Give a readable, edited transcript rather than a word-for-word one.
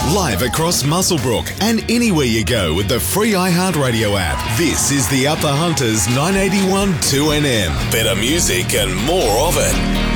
Live across Muswellbrook and anywhere you go with the free iHeartRadio app. This is the Up the Hunters 981 2NM. Better music and more of it.